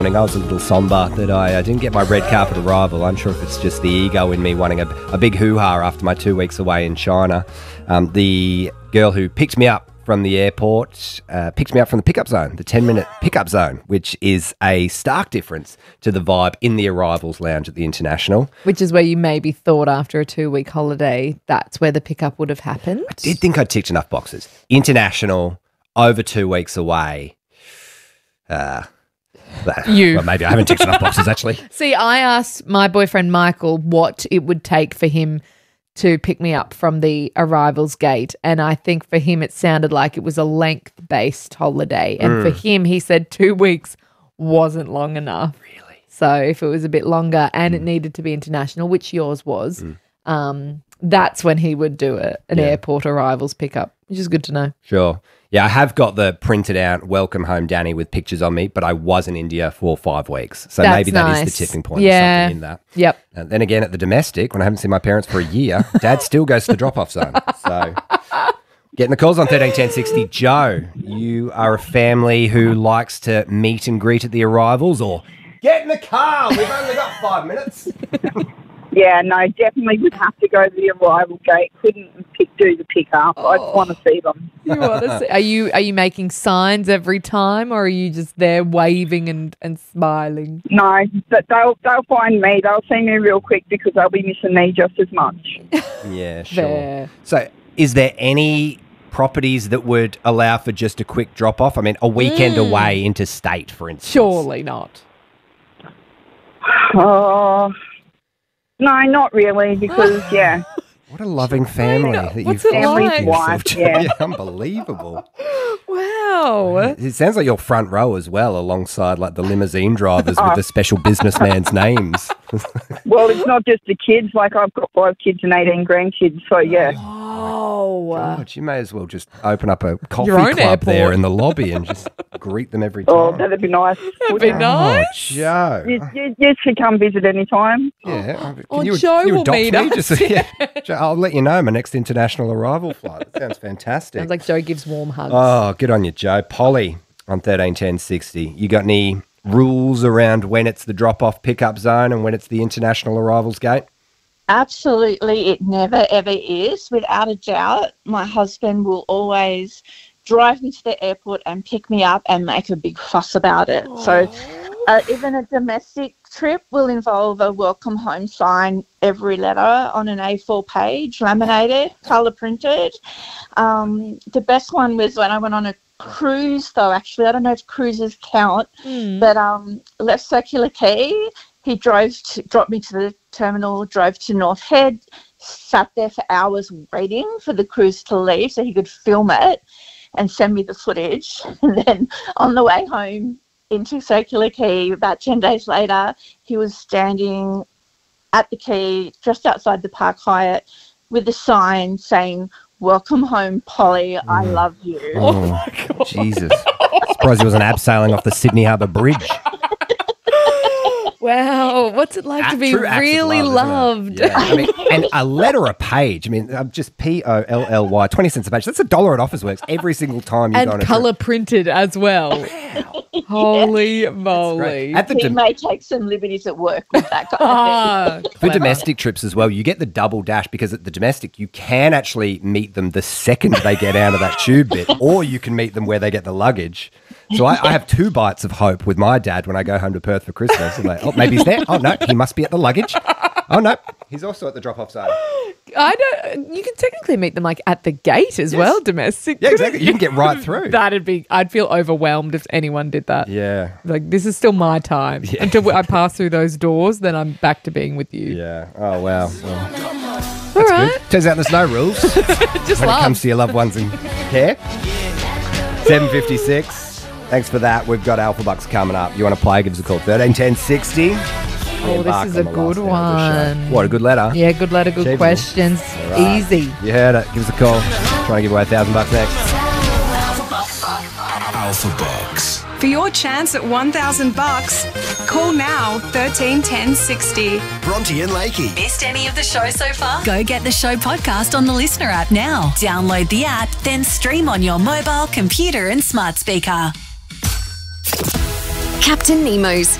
I was a little somber that I didn't get my red carpet arrival. I'm sure if it's just the ego in me wanting a big hoo-ha after my 2 weeks away in China. The girl who picked me up from the airport picked me up from the pickup zone, the 10-minute pickup zone, which is a stark difference to the vibe in the arrivals lounge at the International. Which is where you maybe thought after a 2-week holiday that's where the pickup would have happened. I did think I ticked enough boxes. International, over 2 weeks away. Well, maybe I haven't ticked enough boxes, actually. See, I asked my boyfriend Michael what it would take for him to pick me up from the arrivals gate, and I think for him it sounded like it was a length-based holiday, and for him he said 2 weeks wasn't long enough. Really? So if it was a bit longer and it needed to be international, which yours was, that's when he would do it, an airport arrivals pickup, which is good to know. Sure. Yeah, I have got the printed out welcome home Danny with pictures on me, but I was in India for 5 weeks. So That's maybe that nice. is the tipping point. Yeah. There's something in that. Yep. And then again at the domestic, when I haven't seen my parents for a year, Dad still goes to the drop-off zone. So getting the calls on 131060. Joe, you are a family who likes to meet and greet at the arrivals, or get in the car, we've only got 5 minutes. Yeah, no, definitely would have to go to the arrival gate. Couldn't do the pickup. I just want to see them. You want to see? Are you making signs every time, or are you just there waving and smiling? No, but they'll find me. They'll see me real quick because they'll be missing me just as much. Yeah, sure. Fair. So is there any properties that would allow for just a quick drop-off? I mean, a weekend away interstate, for instance. Surely not. Oh, no, not really because, yeah. What a loving family that you've What's it got like? with yourself, Wife, Joe. yeah. Unbelievable. Wow. It sounds like you're front row as well, alongside like the limousine drivers with the special businessman's names. Well, it's not just the kids. Like, I've got 5 kids and 18 grandkids, so, yeah. Oh. God, you may as well just open up a coffee Your own club there airport. in the lobby and just greet them every time. Oh, that'd be nice. That'd be nice. Oh, Joe. You should come visit anytime. Yeah. Can Oh, you, Joe you will adopt meet me? us. Just, yeah. Joe, I'll let you know my next international arrival flight. That sounds fantastic. Sounds like Joe gives warm hugs. Oh, good on you, Joe. Polly on 131060. You got any rules around when it's the drop-off pickup zone and when it's the international arrivals gate? Absolutely, it never ever is. Without a doubt, my husband will always drive me to the airport and pick me up and make a big fuss about it. So even a domestic trip will involve a welcome home sign, every letter on an A4 page, laminated, colour printed. The best one was when I went on a cruise, though, actually. I don't know if cruises count, but left Circular Quay. He dropped me to the terminal, drove to North Head, sat there for hours waiting for the cruise to leave so he could film it and send me the footage. And then on the way home into Circular Quay, about 10 days later, he was standing at the quay just outside the Park Hyatt with a sign saying, "Welcome home, Polly. I love you." Oh, my God. Jesus. Surprised he wasn't abseiling off the Sydney Harbour Bridge. Wow. What's it like to be True acts of really love, loved? isn't it? Yeah. I mean, and a letter a page. I mean, just POLLY, 20 cents a page. That's $1 at Officeworks every single time you go on And a colour trip. printed as well. Holy moly. Great. At the He may take some liberties at work with that kind of thing. Ah, For clever. domestic trips as well, you get the double dash because at the domestic, you can actually meet them the second they get out of that tube bit, or you can meet them where they get the luggage. So I have 2 bites of hope with my dad when I go home to Perth for Christmas. I'm like, oh, maybe he's there. Oh, no, he must be at the luggage. Oh, no, he's also at the drop-off zone. I don't. You can technically meet them like at the gate as well, domestic. Yeah, exactly. You can get right through. I'd feel overwhelmed if anyone did that. Yeah. Like, this is still my time. Until I pass through those doors, then I'm back to being with you. Yeah. Oh, wow. Well, All right. turns out there's no rules Just when it love. comes to your loved ones and care. 7:56. Thanks for that. We've got Alpha Bucks coming up. You want to play? Give us a call. 131060. Oh, this is a good one. What, a good letter? Yeah, good letter, good Achievable. questions. All right. Easy. You heard it. Give us a call. Trying to give away $1,000 next. Alpha Bucks. For your chance at $1,000, call now 131060. Bronte and Lakey. Missed any of the show so far? Go get the show podcast on the Listener app now. Download the app, then stream on your mobile, computer and smart speaker. Captain Nemo's.